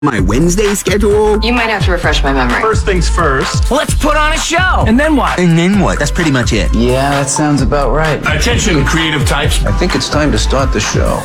my Wednesday schedule. You might have to refresh my memory. First things first. Let's put on a show. And then what? And then what? That's pretty much it. Yeah, that sounds about right. Attention, creative types. I think it's time to start the show.